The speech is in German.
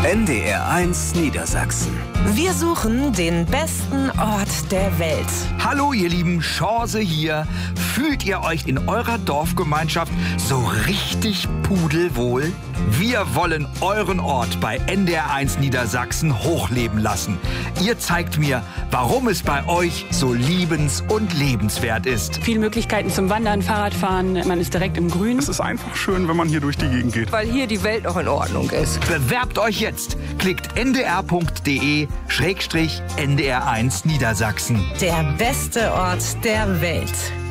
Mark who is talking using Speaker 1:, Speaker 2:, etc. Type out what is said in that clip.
Speaker 1: NDR1 Niedersachsen.
Speaker 2: Wir suchen den besten Ort der Welt.
Speaker 3: Hallo ihr Lieben, Chance hier. Fühlt ihr euch in eurer Dorfgemeinschaft so richtig pudelwohl? Wir wollen euren Ort bei NDR1 Niedersachsen hochleben lassen. Ihr zeigt mir, warum es bei euch so liebens- und lebenswert ist.
Speaker 4: Viele Möglichkeiten zum Wandern, Fahrradfahren, man ist direkt im Grün.
Speaker 5: Es ist einfach schön, wenn man hier durch die Gegend geht.
Speaker 6: Weil hier die Welt auch in Ordnung ist.
Speaker 3: Bewerbt euch jetzt. Klickt ndr.de/NDR1 Niedersachsen.
Speaker 2: Der beste Ort der Welt.